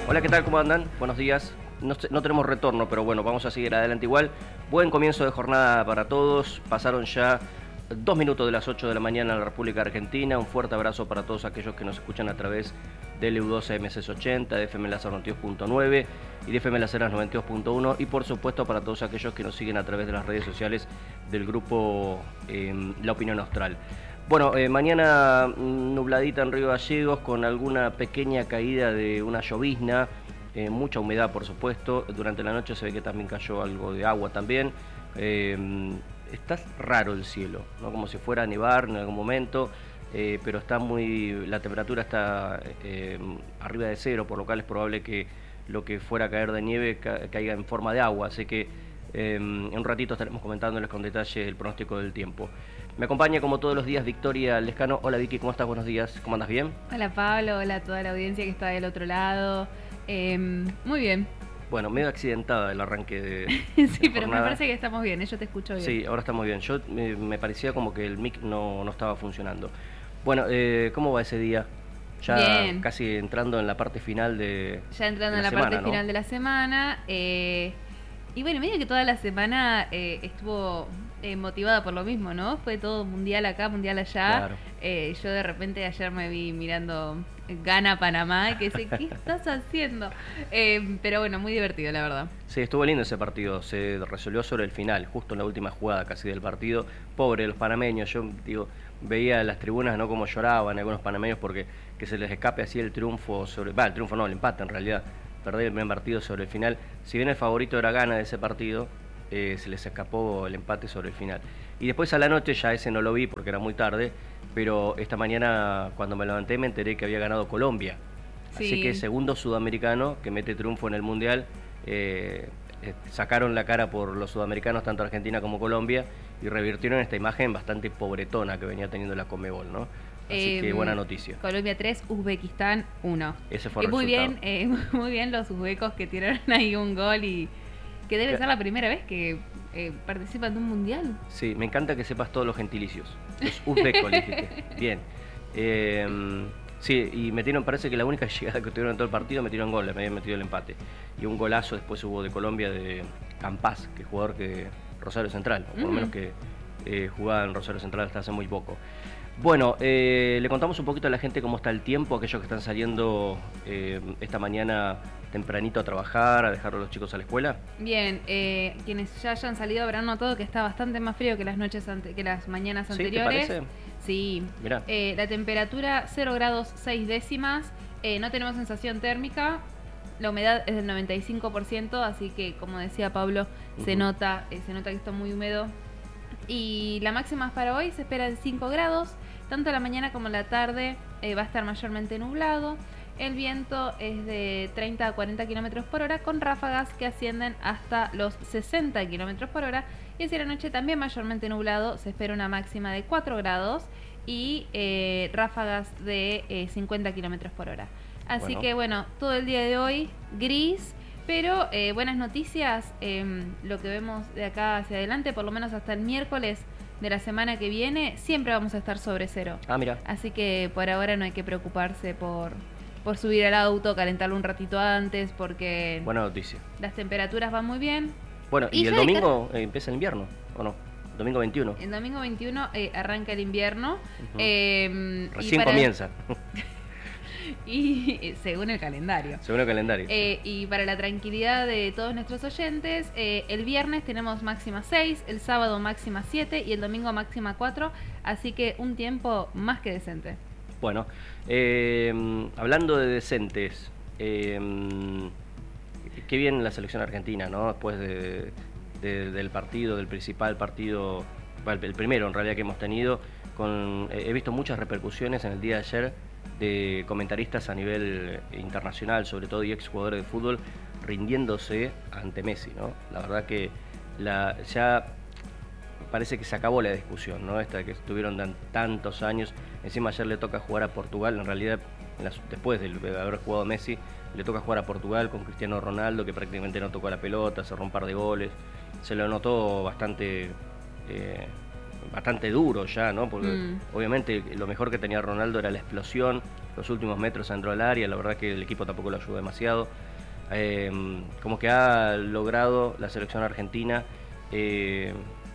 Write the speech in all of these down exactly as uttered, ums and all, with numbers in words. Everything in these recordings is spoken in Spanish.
Hola, ¿qué tal? ¿Cómo andan? Buenos días. No, no tenemos retorno, pero bueno, vamos a seguir adelante igual. Buen comienzo de jornada para todos. Pasaron ya dos minutos de las ocho de la mañana en la República Argentina. Un fuerte abrazo para todos aquellos que nos escuchan a través del E U doce M S ochenta, de F M Láser noventa y dos punto nueve y de F M Láser noventa y dos punto uno. Y por supuesto para todos aquellos que nos siguen a través de las redes sociales del grupo eh, La Opinión Austral. Bueno, eh, mañana nubladita en Río Gallegos con alguna pequeña caída de una llovizna, eh, mucha humedad por supuesto. Durante la noche se ve que también cayó algo de agua también. Eh, está raro el cielo, ¿no? Como si fuera a nevar en algún momento, eh, pero está muy, la temperatura está eh, arriba de cero, por lo cual es probable que lo que fuera a caer de nieve ca caiga en forma de agua, así que eh, en un ratito estaremos comentándoles con detalle el pronóstico del tiempo. Me acompaña como todos los días Victoria Lescano. Hola Vicky, ¿cómo estás? Buenos días, ¿cómo andas? ¿Bien? Hola Pablo, hola a toda la audiencia que está del otro lado. Eh, muy bien. Bueno, medio accidentada el arranque de Sí, de pero jornada. me parece que estamos bien, yo te escucho bien. Sí, ahora estamos bien. Yo me, me parecía como que el mic no, no estaba funcionando. Bueno, eh, ¿cómo va ese día? Ya Bien. casi entrando en la parte final de Ya entrando de en la semana, parte ¿no? final de la semana. Eh, y bueno, medio que toda la semana eh, estuvo eh, motivada por lo mismo, ¿no? Fue todo mundial acá, mundial allá. Claro. Eh, yo de repente ayer me vi mirando Ghana Panamá, que sé, ¿qué estás haciendo? Eh, pero bueno, muy divertido, la verdad. Sí, estuvo lindo ese partido. Se resolvió sobre el final, justo en la última jugada casi del partido. Pobre los panameños, yo digo, veía las tribunas, ¿no? Como lloraban algunos panameños porque que se les escape así el triunfo sobre... Va, el triunfo no, el empate en realidad. Perder el primer partido sobre el final. Si bien el favorito era Ghana de ese partido, eh, se les escapó el empate sobre el final. Y después a la noche, ya ese no lo vi porque era muy tarde, pero esta mañana cuando me levanté me enteré que había ganado Colombia. Así Sí. que segundo sudamericano que mete triunfo en el Mundial. Eh, eh, sacaron la cara por los sudamericanos, tanto Argentina como Colombia, y revirtieron esta imagen bastante pobretona que venía teniendo la Conmebol, ¿no? Así Eh, que buena noticia. Colombia tres, Uzbekistán uno. Ese fue Y el muy resultado. bien, eh, muy bien los uzbecos que tiraron ahí un gol y que debe Que- ser la primera vez que eh, participan de un mundial. Sí, me encanta que sepas todos los gentilicios. Los uzbecos, le dijiste. Bien. Eh, sí, y metieron, parece que la única llegada que tuvieron en todo el partido metieron gol, le habían metido el empate. Y un golazo después hubo de Colombia de Campás, que es jugador que Rosario Central, o por lo Mm. menos que eh, jugaba en Rosario Central hasta hace muy poco. Bueno, eh, le contamos un poquito a la gente cómo está el tiempo, aquellos que están saliendo eh, esta mañana tempranito a trabajar, a dejar a los chicos a la escuela. Bien, eh, quienes ya hayan salido habrán notado que está bastante más frío que las noches ante que las mañanas ¿Sí? ¿Te anteriores. parece? Sí. Mirá. Eh, la temperatura cero grados seis décimas. Eh, no tenemos sensación térmica. La humedad es del noventa y cinco por ciento, así que como decía Pablo, se Ujú. nota, eh, se nota que está muy húmedo. Y la máxima para hoy se espera de cinco grados. Tanto la mañana como la tarde eh, va a estar mayormente nublado. El viento es de treinta a cuarenta kilómetros por hora con ráfagas que ascienden hasta los sesenta kilómetros por hora. Y hacia la noche también mayormente nublado. Se espera una máxima de cuatro grados y eh, ráfagas de eh, cincuenta kilómetros por hora. Así Bueno. que bueno, todo el día de hoy gris. Pero eh, buenas noticias, eh, lo que vemos de acá hacia adelante, por lo menos hasta el miércoles de la semana que viene, siempre vamos a estar sobre cero. Ah, mira. Así que por ahora no hay que preocuparse por, por subir al auto, calentarlo un ratito antes, porque Buena noticia. las temperaturas van muy bien. Bueno, y, Y el ya de domingo eh, empieza el invierno, ¿o no? Domingo veintiuno. El domingo veintiuno eh, arranca el invierno. Ujú. eh, y Recién para- comienza, Y según el calendario. según el calendario. Eh, y para la tranquilidad de todos nuestros oyentes, eh, el viernes tenemos máxima seis, el sábado máxima siete y el domingo máxima cuatro, así que un tiempo más que decente. Bueno, eh, hablando de decentes, eh, qué bien la selección argentina, ¿no? Después de, de- del partido, del principal partido, bueno, el primero en realidad que hemos tenido, con, eh, he visto muchas repercusiones en el día de ayer de comentaristas a nivel internacional, sobre todo y exjugadores de fútbol, rindiéndose ante Messi, ¿no? La verdad que la, ya parece que se acabó la discusión, ¿no? Esta que estuvieron tan, tantos años. Encima ayer le toca jugar a Portugal, en realidad en las, después de haber jugado Messi, le toca jugar a Portugal con Cristiano Ronaldo, que prácticamente no tocó la pelota, cerró un par de goles. Se lo notó bastante eh, bastante duro ya, ¿no? Porque Mm. obviamente lo mejor que tenía Ronaldo era la explosión, los últimos metros dentro del área, la verdad que el equipo tampoco lo ayudó demasiado. Eh, como que ha logrado la selección argentina eh,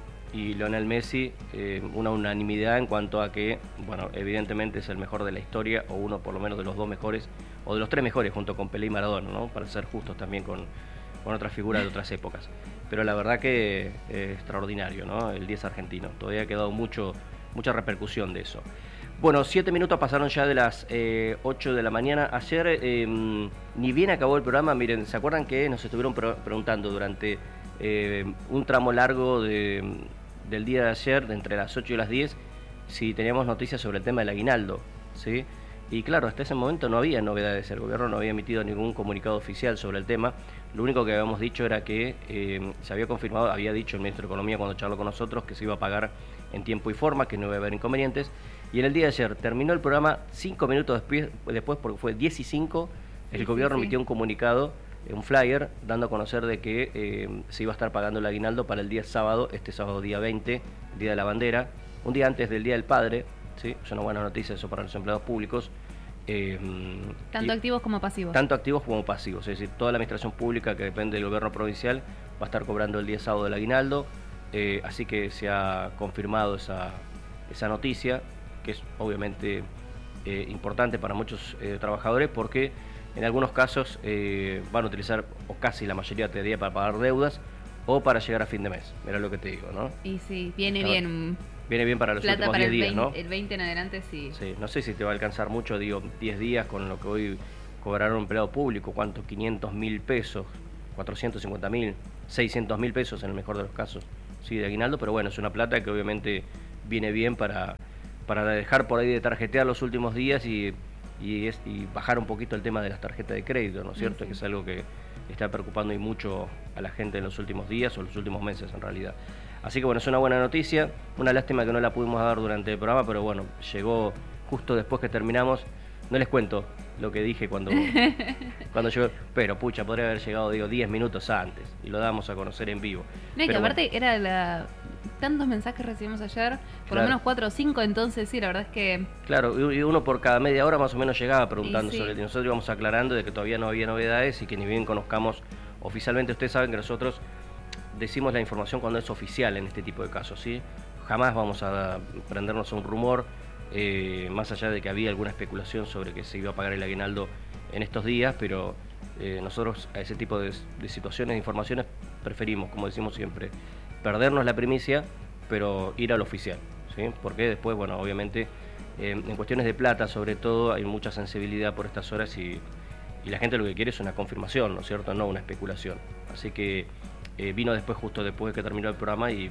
y Lionel Messi eh, una unanimidad en cuanto a que, bueno, evidentemente es el mejor de la historia, o uno por lo menos de los dos mejores, o de los tres mejores, junto con Pelé y Maradona, ¿no? Para ser justos también con, con otras figuras de otras épocas. Pero la verdad que eh, extraordinario, ¿no? El diez argentino. Todavía ha quedado mucho, mucha repercusión de eso. Bueno, siete minutos pasaron ya de las eh, ocho de la mañana. Ayer, eh, ni bien acabó el programa, miren, ¿se acuerdan que nos estuvieron pre preguntando durante eh, un tramo largo de, del día de ayer, de entre las ocho y las diez, si teníamos noticias sobre el tema del aguinaldo, ¿sí? Y claro, hasta ese momento no había novedades, el gobierno no había emitido ningún comunicado oficial sobre el tema. Lo único que habíamos dicho era que eh, se había confirmado, había dicho el ministro de Economía cuando charló con nosotros que se iba a pagar en tiempo y forma, que no iba a haber inconvenientes. Y en el día de ayer terminó el programa, cinco minutos después, después porque fue diez y cinco, el sí, gobierno sí, sí. emitió un comunicado, un flyer, dando a conocer de que eh, se iba a estar pagando el aguinaldo para el día sábado, este sábado día veinte, Día de la Bandera, un día antes del Día del Padre, ¿sí? Es una buena noticia eso para los empleados públicos. Eh, tanto activos como pasivos. Tanto activos como pasivos, es decir, toda la administración pública que depende del gobierno provincial va a estar cobrando el día sábado del aguinaldo, eh, así que se ha confirmado esa, esa noticia, que es obviamente eh, importante para muchos eh, trabajadores, porque en algunos casos eh, van a utilizar, o casi la mayoría te diría, para pagar deudas o para llegar a fin de mes. Mira lo que te digo, ¿no? Y sí, viene Está, bien. Viene bien para los plata últimos para diez días, veinte, ¿no? El veinte en adelante sí. Sí, no sé si te va a alcanzar mucho, digo, diez días con lo que hoy cobraron un empleado público, ¿cuánto? quinientos mil pesos, cuatrocientos cincuenta mil, seiscientos mil pesos en el mejor de los casos, sí, de aguinaldo, pero bueno, es una plata que obviamente viene bien para, para dejar por ahí de tarjetear los últimos días y, y, es, y bajar un poquito el tema de las tarjetas de crédito, ¿no es cierto? Sí. Que es algo que está preocupando y mucho a la gente en los últimos días o los últimos meses en realidad. Así que bueno, es una buena noticia, una lástima que no la pudimos dar durante el programa, pero bueno, llegó justo después que terminamos. No les cuento lo que dije cuando, cuando llegó, pero pucha, podría haber llegado, digo, diez minutos antes y lo damos a conocer en vivo. No, y que bueno, aparte era la... tantos mensajes recibimos ayer, por claro. lo menos cuatro o cinco, entonces sí, la verdad es que... Claro, y uno por cada media hora más o menos llegaba preguntando sí. sobre el... Nosotros íbamos aclarando de que todavía no había novedades y que ni bien conozcamos oficialmente. Ustedes saben que nosotros decimos la información cuando es oficial en este tipo de casos, ¿sí? Jamás vamos a prendernos a un rumor, eh, más allá de que había alguna especulación sobre que se iba a pagar el aguinaldo en estos días, pero eh, nosotros a ese tipo de, de situaciones, de informaciones, preferimos, como decimos siempre, perdernos la primicia, pero ir al oficial, ¿sí? Porque después, bueno, obviamente, eh, en cuestiones de plata, sobre todo, hay mucha sensibilidad por estas horas y, y la gente lo que quiere es una confirmación, ¿no es cierto? No una especulación. Así que eh, vino después, justo después de que terminó el programa y,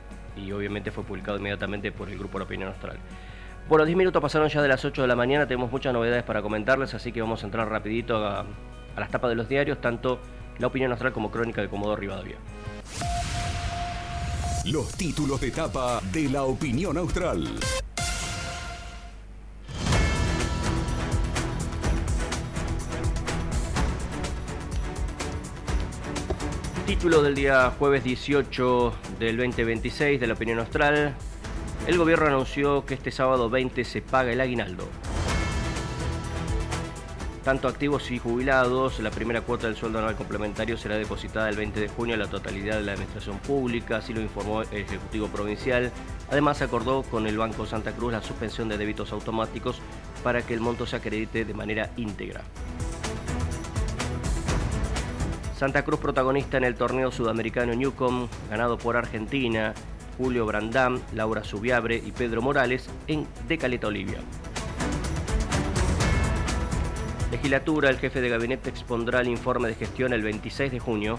y obviamente fue publicado inmediatamente por el grupo La Opinión Austral. Bueno, diez minutos pasaron ya de las ocho de la mañana, tenemos muchas novedades para comentarles, así que vamos a entrar rapidito a, a las tapas de los diarios, tanto La Opinión Austral como Crónica de Comodoro Rivadavia. Los títulos de tapa de La Opinión Austral. Título del día jueves dieciocho del veinte veintiséis de La Opinión Austral. El gobierno anunció que este sábado veinte se paga el aguinaldo. Tanto activos y jubilados, la primera cuota del sueldo anual complementario será depositada el veinte de junio a la totalidad de la administración pública, así lo informó el Ejecutivo Provincial. Además, acordó con el Banco Santa Cruz la suspensión de débitos automáticos para que el monto se acredite de manera íntegra. Santa Cruz protagonista en el torneo sudamericano Newcom, ganado por Argentina, Julio Brandam, Laura Subiabre y Pedro Morales en de Caleta Olivia. Legislatura, el jefe de gabinete expondrá el informe de gestión el veintiséis de junio.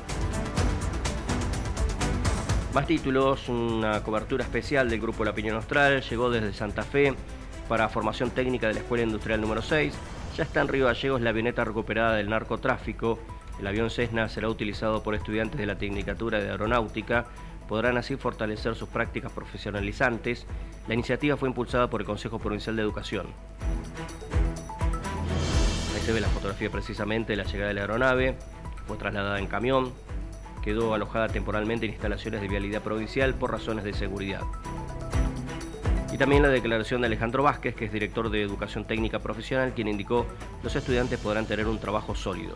Más títulos, una cobertura especial del Grupo La Opinión Austral, llegó desde Santa Fe para formación técnica de la Escuela Industrial número seis. Ya está en Río Gallegos la avioneta recuperada del narcotráfico. El avión Cessna será utilizado por estudiantes de la Tecnicatura de Aeronáutica. Podrán así fortalecer sus prácticas profesionalizantes. La iniciativa fue impulsada por el Consejo Provincial de Educación. Ahí se ve la fotografía precisamente de la llegada de la aeronave. Fue trasladada en camión. Quedó alojada temporalmente en instalaciones de Vialidad Provincial por razones de seguridad. Y también la declaración de Alejandro Vázquez, que es director de Educación Técnica Profesional, quien indicó que los estudiantes podrán tener un trabajo sólido.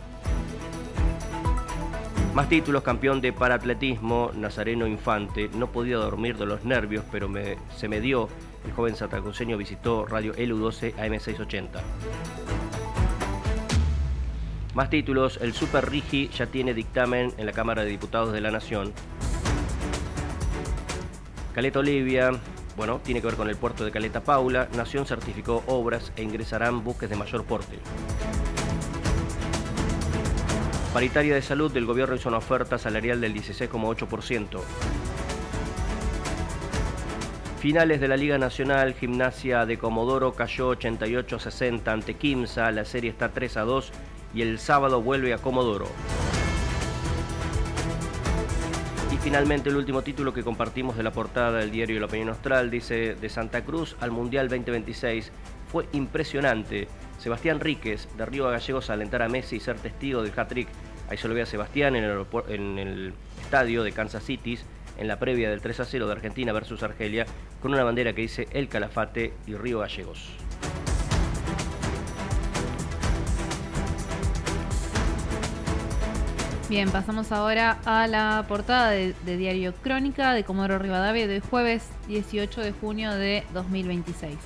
Más títulos: campeón de paraatletismo, Nazareno Infante. No podía dormir de los nervios, pero me, se me dio. El joven santacruceño visitó Radio L U doce A M seiscientos ochenta. Más títulos: el Super Rigi ya tiene dictamen en la Cámara de Diputados de la Nación. Caleta Olivia, bueno, tiene que ver con el puerto de Caleta Paula. Nación certificó obras e ingresarán buques de mayor porte. Paritaria de Salud, del gobierno hizo una oferta salarial del dieciséis coma ocho por ciento. Finales de la Liga Nacional, Gimnasia de Comodoro cayó ochenta y ocho a sesenta ante Quimsa, la serie está tres a dos y el sábado vuelve a Comodoro. Y finalmente el último título que compartimos de la portada del diario La Opinión Austral dice: de Santa Cruz al Mundial veinte veintiséis fue impresionante. Sebastián Ríquez de Río Gallegos a alentar a Messi y ser testigo del hat-trick. Ahí se lo ve a Sebastián en el, en el estadio de Kansas City, en la previa del tres a cero de Argentina versus Argelia, con una bandera que dice El Calafate y Río Gallegos. Bien, pasamos ahora a la portada de, de Diario Crónica de Comodoro Rivadavia de jueves dieciocho de junio de dos mil veintiséis.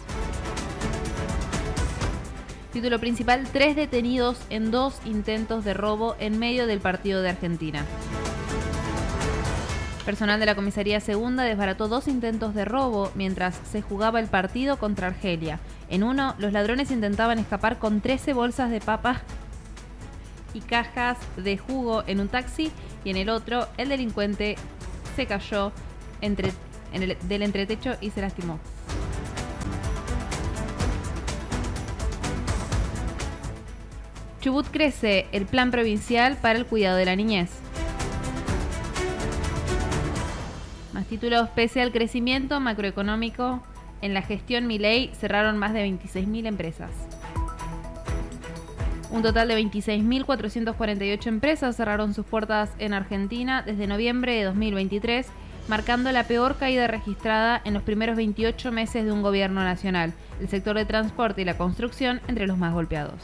Título principal: tres detenidos en dos intentos de robo en medio del partido de Argentina. Personal de la Comisaría Segunda desbarató dos intentos de robo mientras se jugaba el partido contra Argelia. En uno, los ladrones intentaban escapar con trece bolsas de papas y cajas de jugo en un taxi, y en el otro, el delincuente se cayó entre, en el, del entretecho y se lastimó. Chubut crece el plan provincial para el cuidado de la niñez. Más títulos: pese al crecimiento macroeconómico, en la gestión Milei cerraron más de veintiséis mil empresas. Un total de veintiséis mil cuatrocientas cuarenta y ocho empresas cerraron sus puertas en Argentina desde noviembre de dos mil veintitrés, marcando la peor caída registrada en los primeros veintiocho meses de un gobierno nacional. El sector de transporte y la construcción entre los más golpeados.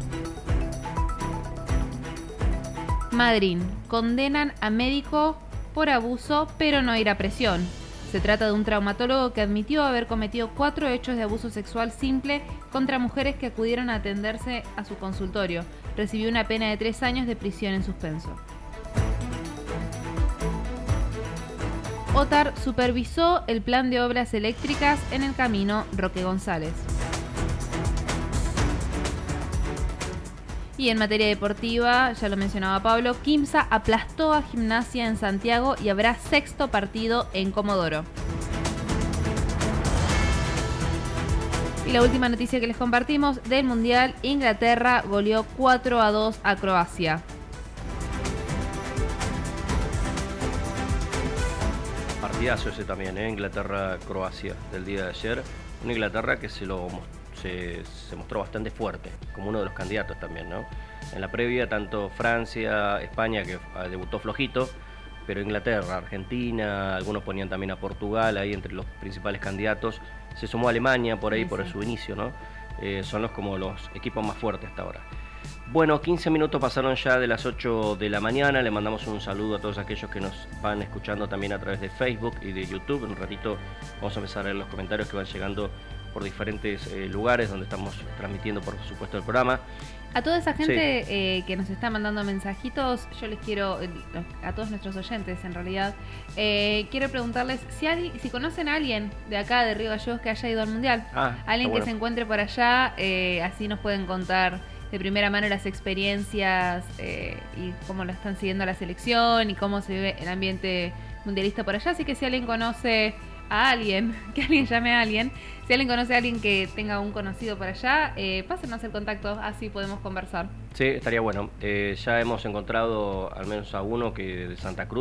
Madrid: condenan a médico por abuso, pero no ir a presión. Se trata de un traumatólogo que admitió haber cometido cuatro hechos de abuso sexual simple contra mujeres que acudieron a atenderse a su consultorio. Recibió una pena de tres años de prisión en suspenso. OTAR supervisó el plan de obras eléctricas en el camino Roque González. Y en materia deportiva, ya lo mencionaba Pablo, Quimsa aplastó a Gimnasia en Santiago y habrá sexto partido en Comodoro. Y la última noticia que les compartimos del Mundial: Inglaterra goleó cuatro a dos a Croacia. Partidazo ese también, ¿eh? Inglaterra-Croacia del día de ayer. Una Inglaterra que se lo mostró. Se, se mostró bastante fuerte, como uno de los candidatos también, ¿no? En la previa, tanto Francia, España, que debutó flojito, pero Inglaterra, Argentina, algunos ponían también a Portugal ahí entre los principales candidatos. Se sumó Alemania por ahí, sí, por sí. su inicio, ¿no? Eh, son los como los equipos más fuertes hasta ahora. Bueno, quince minutos pasaron ya de las ocho de la mañana. Le mandamos un saludo a todos aquellos que nos van escuchando también a través de Facebook y de YouTube. En un ratito vamos a empezar a leer los comentarios que van llegando por diferentes eh, lugares donde estamos transmitiendo, por supuesto, el programa. A toda esa gente sí. eh, que nos está mandando mensajitos, yo les quiero, a todos nuestros oyentes en realidad, eh, quiero preguntarles si, hay, si conocen a alguien de acá, de Río Gallegos, que haya ido al Mundial. Ah, alguien que bueno. se encuentre por allá, eh, así nos pueden contar de primera mano las experiencias eh, y cómo lo están siguiendo la selección y cómo se vive el ambiente mundialista por allá. Así que si alguien conoce a alguien, que alguien llame a alguien, si alguien conoce a alguien que tenga un conocido por allá, eh, pásenos el contacto, así podemos conversar. Sí, estaría bueno. Eh, ya hemos encontrado al menos a uno que de Santa Cruz, que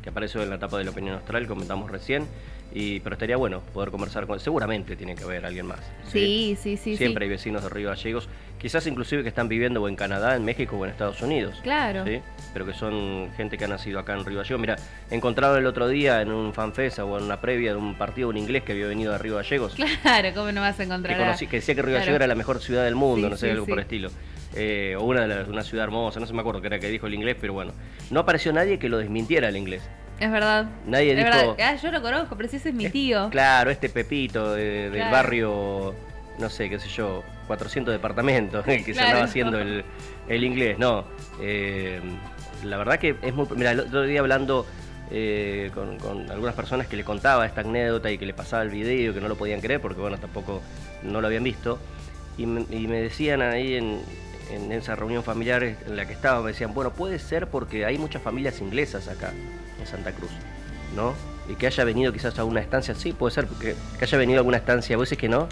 que apareció en la etapa de la opinión austral, comentamos recién. Y, pero estaría bueno poder conversar con él. Seguramente tiene que haber alguien más. Sí, sí, sí. sí Siempre sí. hay vecinos de Río Gallegos, quizás inclusive que están viviendo o en Canadá, en México o en Estados Unidos. Claro. ¿Sí? Pero que son gente que ha nacido acá en Río Gallegos. Mira, encontraron el otro día en un fanfest o en una previa de un partido, un inglés que había venido de Río Gallegos. Claro, ¿cómo no vas a encontrar? Que, conocí, que decía que Río claro. Gallegos era la mejor ciudad del mundo, Sí, no sé, sí, algo sí. por el estilo. Eh, o una, de las, una ciudad hermosa, no sé, me acuerdo que era que dijo el inglés, pero bueno. No apareció nadie que lo desmintiera el inglés. Es verdad. Nadie es dijo... verdad. Ah, yo lo conozco, pero si ese es mi tío. Claro, este Pepito de, del Claro. barrio, no sé, qué sé yo, cuatrocientos departamentos, el que Claro. se andaba haciendo el, el inglés. No, eh, la verdad que es muy... Mira, el otro día hablando eh, con, con algunas personas que le contaba esta anécdota y que le pasaba el video, que no lo podían creer porque, bueno, tampoco no lo habían visto. Y me, y me decían ahí en, en esa reunión familiar en la que estaba, me decían, bueno, puede ser porque hay muchas familias inglesas acá en Santa Cruz, ¿no? Y que haya venido quizás a alguna estancia, sí, puede ser, porque que haya venido a alguna estancia, ¿vos decís que no?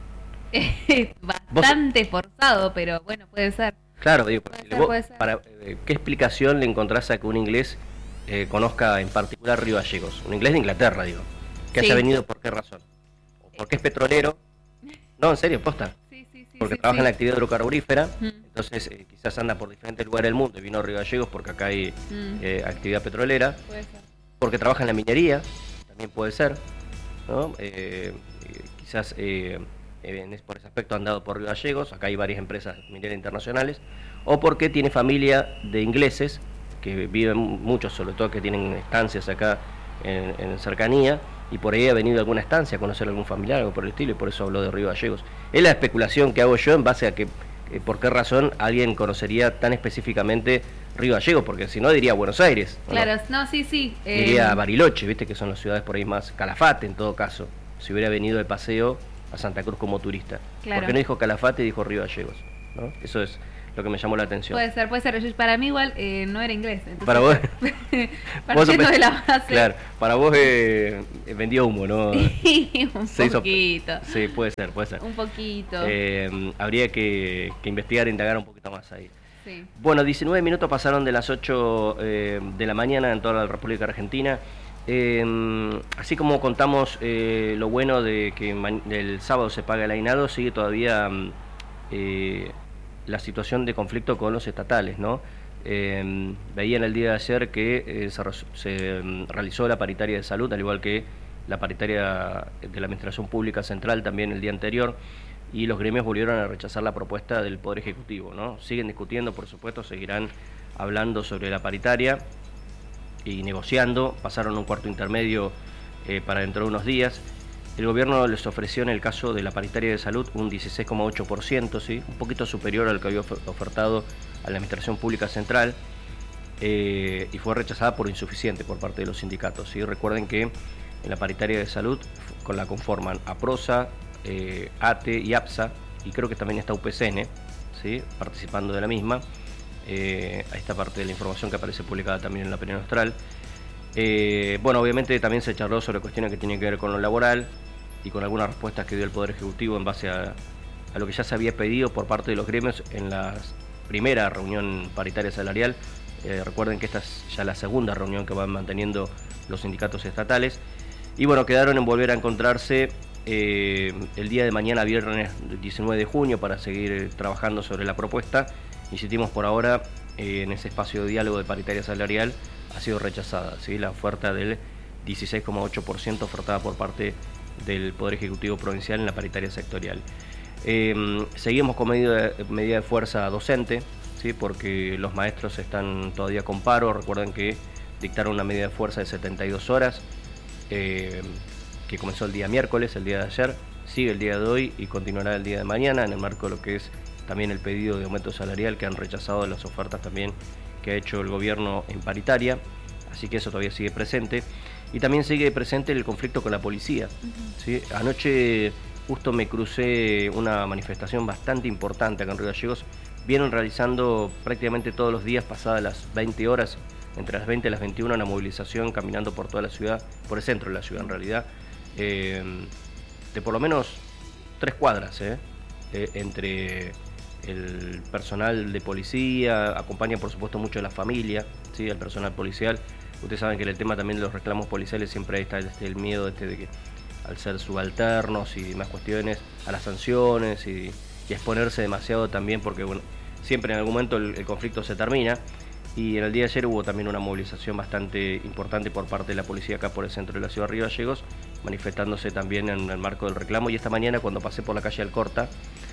Es bastante forzado, pero bueno, puede ser. Claro, digo, Puede si ser, vos- puede ser. para, eh, ¿qué explicación le encontrás a que un inglés eh, conozca en particular Río Gallegos? Un inglés de Inglaterra, digo. Que Sí. haya venido, ¿por qué razón? ¿O porque es petrolero? No, en serio, posta. Sí, sí, sí. Porque sí, trabaja sí. en la actividad hidrocarburífera, Mm. entonces eh, quizás anda por diferentes lugares del mundo y vino a Río Gallegos porque acá hay Mm. eh, actividad petrolera. Puede ser. Porque trabaja en la minería, también puede ser, ¿no? Eh, eh, quizás eh, en, por ese aspecto han dado por Río Gallegos, acá hay varias empresas mineras internacionales, o porque tiene familia de ingleses, que viven muchos, sobre todo que tienen estancias acá en, en cercanía, y por ahí ha venido a alguna estancia a conocer a algún familiar, algo por el estilo, y por eso habló de Río Gallegos. Es la especulación que hago yo en base a que, eh, por qué razón alguien conocería tan específicamente Río Gallegos, porque si no diría Buenos Aires. ¿o no? Claro, no, sí, sí. eh, Diría Bariloche, viste que son las ciudades por ahí más. Calafate en todo caso, si hubiera venido de paseo a Santa Cruz como turista. Claro. ¿Por qué no dijo Calafate y dijo Río Gallegos? ¿No? Eso es lo que me llamó la atención. Puede ser, puede ser. Yo- Para mí igual eh, no era inglés. Entonces, Para vos- partiendo Vos- de la base. Claro, para vos eh, vendió humo, ¿no? un Se hizo- poquito. Sí, puede ser, puede ser. Un poquito. Eh, habría que, que investigar e indagar un poquito más ahí. Sí. Bueno, diecinueve minutos pasaron de las ocho eh, de la mañana en toda la República Argentina. Eh, así como contamos eh, lo bueno de que ma- el sábado se paga el aguinaldo, sigue todavía mm, eh, la situación de conflicto con los estatales, ¿no? Eh, veían el día de ayer que eh, se, res- se, mm, realizó la paritaria de salud, al igual que la paritaria de la Administración Pública Central también el día anterior, y los gremios volvieron a rechazar la propuesta del Poder Ejecutivo, ¿no? Siguen discutiendo, por supuesto, seguirán hablando sobre la paritaria y negociando. Pasaron un cuarto intermedio eh, para dentro de unos días. El gobierno les ofreció en el caso de la paritaria de salud un dieciséis coma ocho por ciento, ¿sí? Un poquito superior al que había ofer- ofertado a la Administración Pública Central, eh, y fue rechazada por insuficiente por parte de los sindicatos, ¿sí? Recuerden que en la paritaria de salud con la conforman APROSA, eh, ATE y APSA, y creo que también está U P C N, ¿sí? Participando de la misma. Eh, a esta parte de la información que aparece publicada también en la opinión austral. Eh, bueno, obviamente también se charló sobre cuestiones que tienen que ver con lo laboral y con algunas respuestas que dio el Poder Ejecutivo en base a, a lo que ya se había pedido por parte de los gremios en la primera reunión paritaria salarial. Eh, recuerden que esta es ya la segunda reunión que van manteniendo los sindicatos estatales. Y bueno, quedaron en volver a encontrarse eh, el día de mañana, viernes diecinueve de junio, para seguir trabajando sobre la propuesta. Insistimos, por ahora, eh, en ese espacio de diálogo de paritaria salarial ha sido rechazada, ¿sí? La oferta del dieciséis coma ocho por ciento ofertada por parte del Poder Ejecutivo Provincial en la paritaria sectorial. Eh, seguimos con medida de, medida de fuerza docente, ¿sí? Porque los maestros están todavía con paro. Recuerden que dictaron una medida de fuerza de setenta y dos horas, eh, que comenzó el día miércoles, el día de ayer, sigue el día de hoy y continuará el día de mañana en el marco de lo que es también el pedido de aumento salarial que han rechazado las ofertas también que ha hecho el gobierno en paritaria, así que eso todavía sigue presente. Y también sigue presente el conflicto con la policía, ¿sí? Anoche justo me crucé una manifestación bastante importante acá en Río Gallegos. Vienen realizando prácticamente todos los días, pasadas las veinte horas, entre las veinte y las veintiuna, una movilización caminando por toda la ciudad, por el centro de la ciudad en realidad, eh, de por lo menos tres cuadras, ¿eh? Eh, entre el personal de policía, acompaña por supuesto mucho a la familia, ¿sí? El personal policial, Ustedes saben que en el tema también de los reclamos policiales siempre está este, el miedo este de que al ser subalternos y demás cuestiones, a las sanciones y, y exponerse demasiado también, porque bueno, siempre en algún momento el, el conflicto se termina. Y en el día de ayer hubo también una movilización bastante importante por parte de la policía acá por el centro de la ciudad de Río Gallegos, manifestándose también en el marco del reclamo. Y esta mañana, cuando pasé por la calle Alcorta,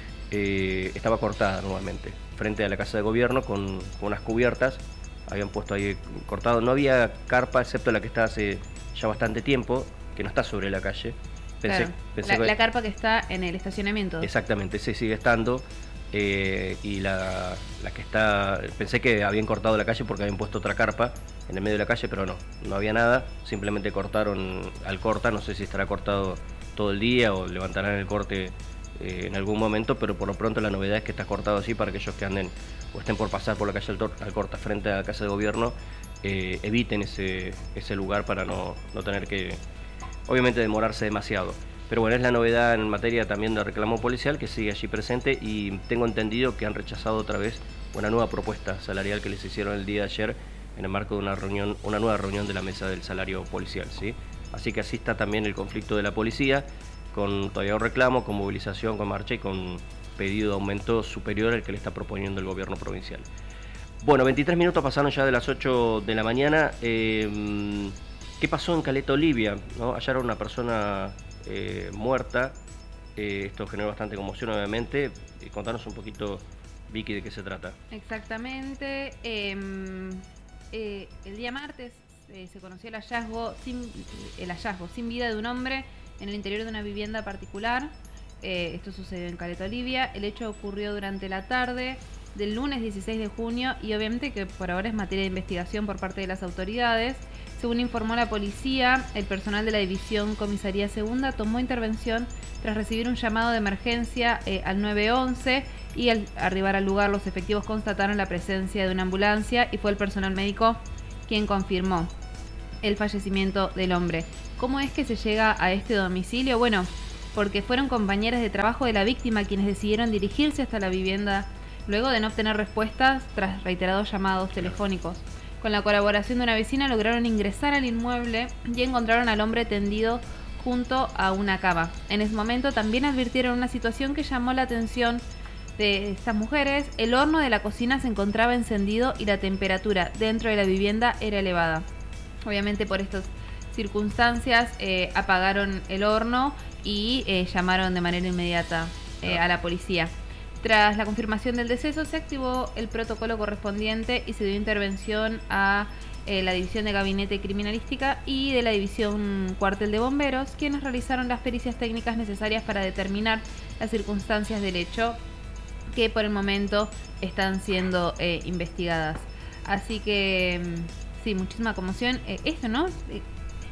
eh, estaba cortada nuevamente, frente a la Casa de Gobierno, con, con unas cubiertas. Habían puesto ahí cortado, no había carpa, excepto la que está hace ya bastante tiempo, que no está sobre la calle. Pensé, claro, pensé la, que... la carpa que está en el estacionamiento. Exactamente, sí, sigue estando. Eh, y la, la que está, pensé que habían cortado la calle porque habían puesto otra carpa en el medio de la calle, pero no, no había nada, simplemente cortaron al corta, no sé si estará cortado todo el día o levantarán el corte eh, en algún momento, pero por lo pronto la novedad es que está cortado así para aquellos que anden o estén por pasar por la calle Alcorta frente a la Casa de Gobierno, eh, eviten ese, ese lugar para no, no tener que, obviamente, demorarse demasiado. Pero bueno, es la novedad en materia también de reclamo policial que sigue allí presente, y tengo entendido que han rechazado otra vez una nueva propuesta salarial que les hicieron el día de ayer en el marco de una reunión, una nueva reunión de la mesa del salario policial, ¿sí? Así que así está también el conflicto de la policía, con todavía un reclamo, con movilización, con marcha y con pedido de aumento superior al que le está proponiendo el gobierno provincial. Bueno, veintitrés minutos pasaron ya de las ocho de la mañana. Eh, ¿Qué pasó en Caleta Olivia? ¿No? Hallaron una persona eh, muerta. Eh, esto generó bastante conmoción, obviamente. Eh, contanos un poquito, Vicky, de qué se trata. Exactamente. Eh, eh, el día martes eh, se conoció el hallazgo, sin, el hallazgo sin vida de un hombre en el interior de una vivienda particular. Eh, esto sucedió en Caleta Olivia. El hecho ocurrió durante la tarde del lunes dieciséis de junio y obviamente que por ahora es materia de investigación por parte de las autoridades. Según informó la policía, el personal de la División Comisaría Segunda tomó intervención tras recibir un llamado de emergencia eh, al nueve once, y al arribar al lugar los efectivos constataron la presencia de una ambulancia y fue el personal médico quien confirmó el fallecimiento del hombre. ¿Cómo es que se llega a este domicilio? Bueno, porque fueron compañeras de trabajo de la víctima quienes decidieron dirigirse hasta la vivienda luego de no obtener respuestas tras reiterados llamados telefónicos. Con la colaboración de una vecina lograron ingresar al inmueble y encontraron al hombre tendido junto a una cama. En ese momento también advirtieron una situación que llamó la atención de estas mujeres. El horno de la cocina se encontraba encendido y la temperatura dentro de la vivienda era elevada. Obviamente por estas circunstancias eh, apagaron el horno y eh, llamaron de manera inmediata eh, a la policía. Tras la confirmación del deceso se activó el protocolo correspondiente y se dio intervención a eh, la División de Gabinete Criminalística y de la División Cuartel de Bomberos, quienes realizaron las pericias técnicas necesarias para determinar las circunstancias del hecho, que por el momento están siendo eh, investigadas. Así que sí, muchísima conmoción. Eh, esto, ¿no? Eh,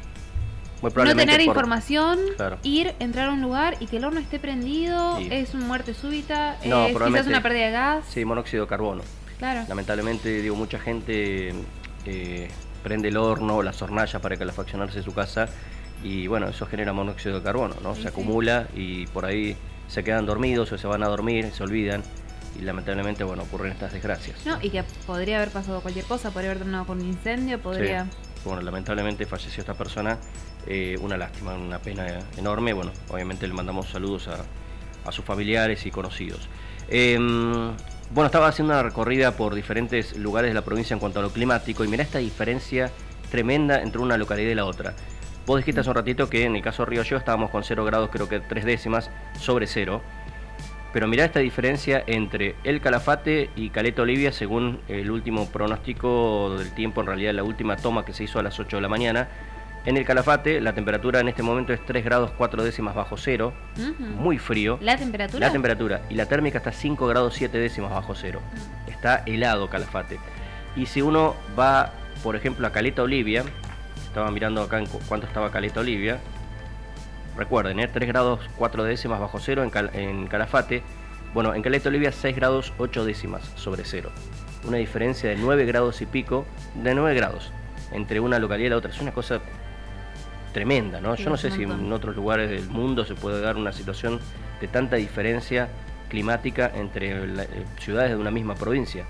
Muy no tener por... información, claro. Ir, entrar a un lugar y que el horno esté prendido, sí. Es una muerte súbita, no, es quizás una pérdida de gas. Sí, monóxido de carbono. Claro. Lamentablemente, digo, mucha gente eh, prende el horno o las hornallas para calefaccionarse su casa y bueno, eso genera monóxido de carbono, ¿no? Sí, se sí. acumula y por ahí se quedan dormidos o se van a dormir, se olvidan. Y lamentablemente, bueno, ocurren estas desgracias. No, y que podría haber pasado cualquier cosa, podría haber terminado con un incendio, podría... Sí. Bueno, lamentablemente falleció esta persona, eh, una lástima, una pena enorme. Bueno, obviamente le mandamos saludos a, a sus familiares y conocidos. Eh, bueno, estaba haciendo una recorrida por diferentes lugares de la provincia en cuanto a lo climático y mirá esta diferencia tremenda entre una localidad y la otra. Vos dijiste hace un ratito que en el caso de Río Gallegos estábamos con cero grados, creo que tres décimas sobre cero. Pero mirá esta diferencia entre el Calafate y Caleta Olivia según el último pronóstico del tiempo, en realidad la última toma que se hizo a las ocho de la mañana. En el Calafate la temperatura en este momento es tres grados cuatro décimas bajo cero, uh-huh. Muy frío. ¿La temperatura? La temperatura. Y la térmica está cinco grados siete décimas bajo cero. Uh-huh. Está helado Calafate. Y si uno va, por ejemplo, a Caleta Olivia, estaba mirando acá en cu- cuánto estaba Caleta Olivia. Recuerden, ¿eh? tres grados cuatro décimas bajo cero en, Cal- en Calafate. Bueno, en Caleta Olivia seis grados ocho décimas sobre cero. Una diferencia de nueve grados y pico, de nueve grados, entre una localidad y la otra. Es una cosa tremenda, ¿no? Sí, yo no sé si en otros lugares del mundo se puede dar una situación de tanta diferencia climática entre la, eh, ciudades de una misma provincia.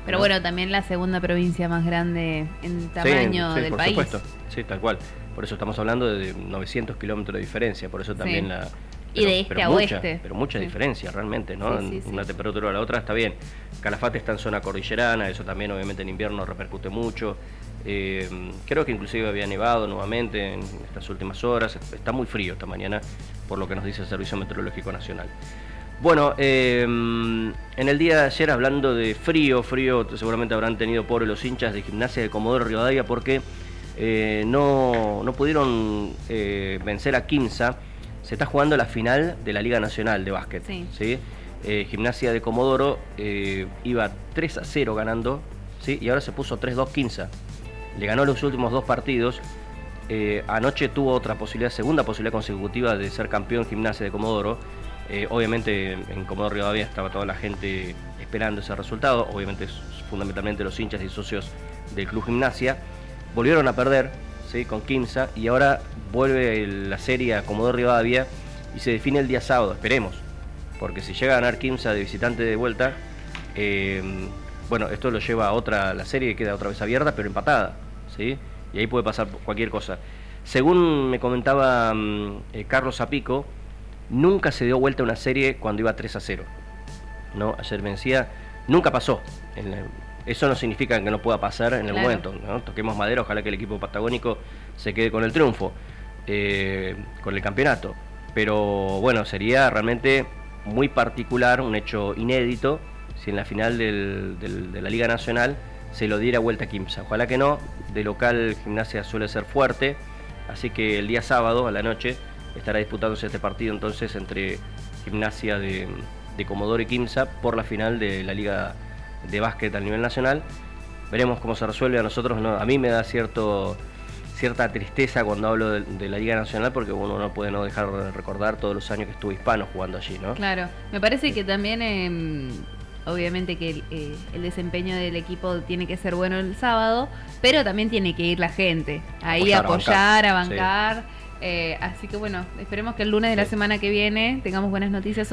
Pero ¿no? bueno, también la segunda provincia más grande en tamaño sí, sí, del por país. supuesto. Sí, tal cual. Por eso estamos hablando de novecientos kilómetros de diferencia, por eso también Sí. la... Y de este pero a mucha, oeste. Pero mucha Sí. diferencia realmente, ¿no? Sí, sí, sí. Una temperatura a la otra está bien. Calafate está en zona cordillerana, eso también obviamente en invierno repercute mucho. Eh, creo que inclusive había nevado nuevamente en estas últimas horas. Está muy frío esta mañana, por lo que nos dice el Servicio Meteorológico Nacional. Bueno, eh, en el día de ayer, hablando de frío, frío, seguramente habrán tenido pobre los hinchas de Gimnasia de Comodoro Rivadavia porque eh, no, no pudieron eh, vencer a Quimsa. Se está jugando la final de la Liga Nacional de Básquet. Sí. ¿Sí? Eh, Gimnasia de Comodoro eh, iba tres a cero ganando, ¿sí? Y ahora se puso tres dos Quimsa. Le ganó los últimos dos partidos. Eh, anoche tuvo otra posibilidad, segunda posibilidad consecutiva de ser campeón Gimnasia de Comodoro. Eh, obviamente en Comodoro Rivadavia estaba toda la gente esperando ese resultado. Obviamente fundamentalmente los hinchas y socios del Club Gimnasia. Volvieron a perder, ¿sí? Con Quimsa, y ahora vuelve la serie a Comodoro Rivadavia y se define el día sábado, esperemos, porque si llega a ganar Quimsa de visitante de vuelta, eh, bueno, esto lo lleva a otra, la serie queda otra vez abierta, pero empatada, ¿sí? Y ahí puede pasar cualquier cosa. Según me comentaba eh, Carlos Zapico, nunca se dio vuelta una serie cuando iba tres a cero, ¿no? Ayer vencía, nunca pasó. En la, eso no significa que no pueda pasar en el Claro. momento, ¿no? Toquemos madera, ojalá que el equipo patagónico se quede con el triunfo, eh, con el campeonato. Pero bueno, sería realmente muy particular, un hecho inédito, si en la final del, del, de la Liga Nacional se lo diera vuelta a Quimsa. Ojalá que no, de local Gimnasia suele ser fuerte, así que el día sábado a la noche estará disputándose este partido entonces entre Gimnasia de, de Comodoro y Quimsa por la final de la Liga de Básquet a nivel nacional. Veremos cómo se resuelve. A nosotros no, a mí me da cierto cierta tristeza cuando hablo de, de la Liga Nacional, porque uno no puede no dejar de recordar todos los años que estuvo Hispano jugando allí, ¿no? Claro, me parece que también, eh, obviamente que el, eh, el desempeño del equipo tiene que ser bueno el sábado, pero también tiene que ir la gente, ahí a apoyar, a bancar. Sí. Eh, así que bueno, esperemos que el lunes de la Sí. semana que viene tengamos buenas noticias.